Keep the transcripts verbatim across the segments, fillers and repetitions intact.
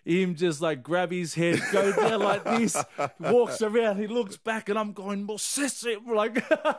him just like grab his head, go down like this, walks around, he looks back, and I'm going, Mosese, like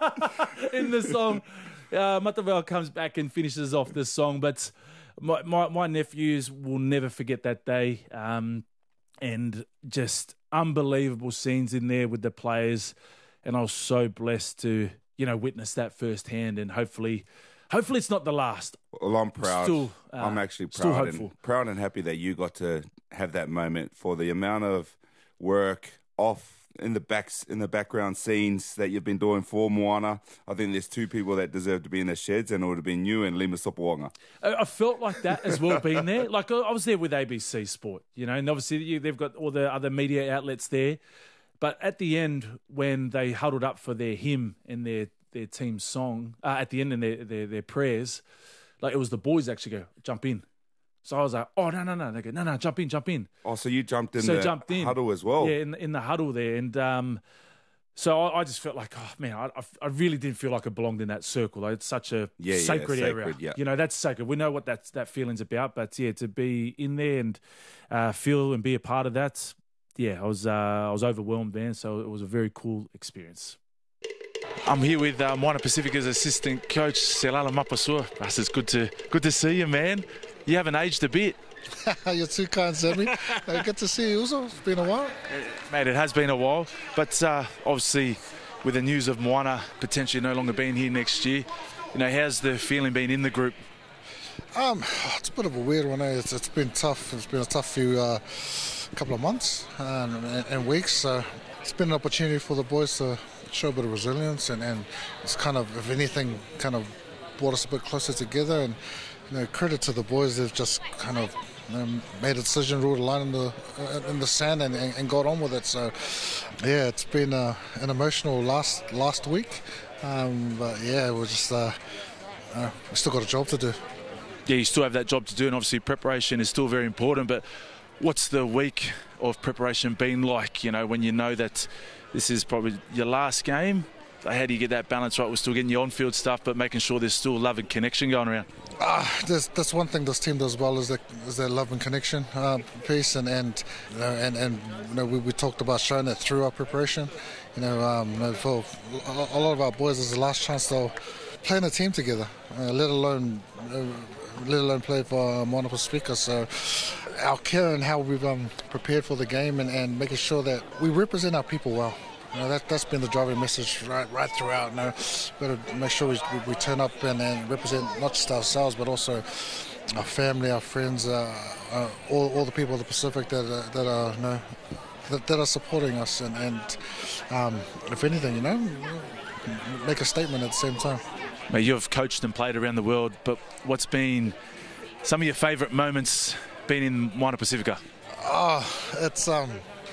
in the song. Uh, Mataveo comes back and finishes off this song, but my, my, my nephews will never forget that day, um, and just unbelievable scenes in there with the players, and I was so blessed to, you know, witness that firsthand, and hopefully... Hopefully it's not the last. Well, I'm proud. Still, uh, I'm actually still proud hopeful. and proud and happy that you got to have that moment for the amount of work off in the backs in the background scenes that you've been doing for Moana. I think there's two people that deserve to be in the sheds, and it would have been you and Lima Sopoaga. I felt like that as well, being there. Like I was there with A B C Sport, you know, and obviously they've got all the other media outlets there. But at the end, when they huddled up for their hymn and their their team song, uh, at the end in their, their their prayers, like it was the boys actually go, jump in. So I was like, oh, no, no, no. They go, no, no, jump in, jump in. Oh, so you jumped in so the jumped in. huddle as well? Yeah, in, in the huddle there. And um, so I, I just felt like, oh, man, I, I really did feel like I belonged in that circle. Like, it's such a yeah, sacred, yeah, area. Sacred, yeah. You know, that's sacred. We know what that's, that feeling's about. But, yeah, to be in there and uh, feel and be a part of that, yeah, I was, uh, I was overwhelmed, man. So it was a very cool experience. I'm here with uh, Moana Pacifica's assistant coach, Selala Mapasua. Russ, it's good to good to see you, man. You haven't aged a bit. You're too kind, Sammy. uh, good to see you also. It's been a while. Mate, it has been a while. But uh, obviously, with the news of Moana potentially no longer being here next year, you know, how's the feeling been in the group? Um, it's a bit of a weird one. Eh? It's, it's been tough. It's been a tough few uh, couple of months um, and, and weeks. So it's been an opportunity for the boys to show a bit of resilience, and, and it's kind of, if anything, kind of brought us a bit closer together. And you know, credit to the boys, they've just kind of you know, made a decision, ruled a line in the uh, in the sand, and, and, and got on with it. So yeah, it's been uh, an emotional last last week, um, but yeah, we're just uh, uh, we still got a job to do. Yeah, you still have that job to do, and obviously preparation is still very important. But what's the week of preparation been like? You know, when you know that this is probably your last game, how do you get that balance right? We're still getting your on-field stuff, but making sure there's still love and connection going around. Uh, that's, that's one thing this team does well, is that is that love and connection uh, piece, and and you know, and and you know, we, we talked about showing that through our preparation. You know, um, you know, for a lot of our boys, it's the last chance they'll play in a team together, uh, let alone uh, let alone play for uh, Moana Pacifica. So our care and how we've um, prepared for the game, and, and making sure that we represent our people well. You know, that, that's been the driving message right right throughout. You know, better make sure we, we turn up and, and represent not just ourselves, but also our family, our friends, uh, uh, all, all the people of the Pacific that uh, that are you know, that, that are supporting us, and, and um, if anything, you know, make a statement at the same time. Mate, you've coached and played around the world, but what's been some of your favourite moments being in Moana Pacifica? Oh, it's um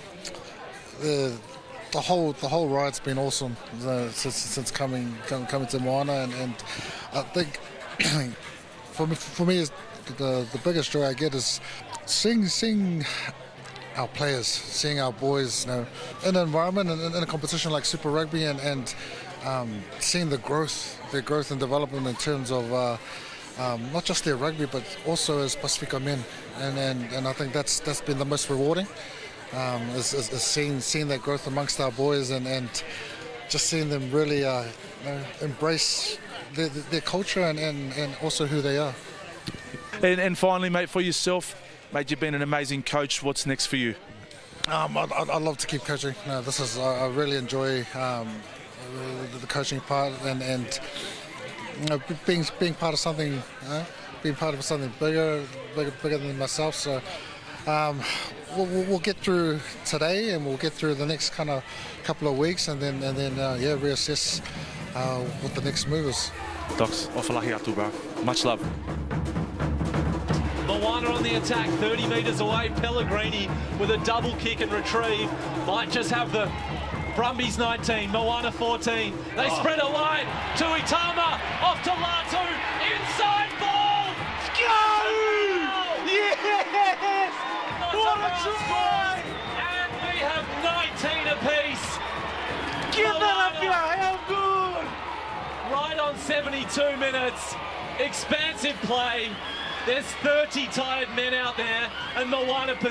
the. The whole the whole ride's been awesome uh, since since coming coming, coming to Moana, and, and I think for me for me is the the biggest joy I get is seeing seeing our players, seeing our boys, you know, in an environment and in a competition like Super Rugby, and and um, seeing the growth, their growth and development in terms of uh, um, not just their rugby, but also as Pacifica men, and and, and I think that's that's been the most rewarding. Um, is, is, is seeing seeing that growth amongst our boys, and, and just seeing them really uh, you know, embrace their, their culture and, and, and also who they are. And, and finally, mate, for yourself, mate, you've been an amazing coach. What's next for you? Um, I'd, I'd love to keep coaching. No, this is I, I really enjoy um, the, the coaching part, and, and you know, being being part of something, you know, being part of something bigger, bigger, bigger than myself. So. Um, we'll, we'll get through today, and we'll get through the next kind of couple of weeks, and then and then uh, yeah, reassess uh, what the next move is. Docs, ofalahi atu, bro. Much love. Moana on the attack, thirty metres away. Pellegrini with a double kick and retrieve. Might just have the Brumbies nineteen, Moana fourteen. They oh. spread it wide to Itama, off to Latu, inside ball. Go! Yes! What a try! And we have nineteen apiece. Get that up here, how good! Right on seventy-two minutes. Expansive play. There's thirty tired men out there, and Moana